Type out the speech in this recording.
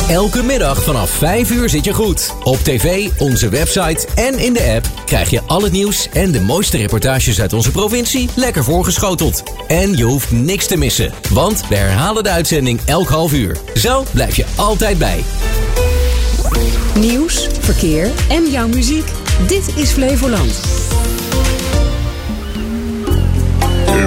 Elke middag vanaf 5 uur zit je goed. Op tv, onze website en in de app krijg je al het nieuws en de mooiste reportages uit onze provincie lekker voorgeschoteld. En je hoeft niks te missen, want we herhalen de uitzending elk half uur. Zo blijf je altijd bij. Nieuws, verkeer en jouw muziek. Dit is Flevoland.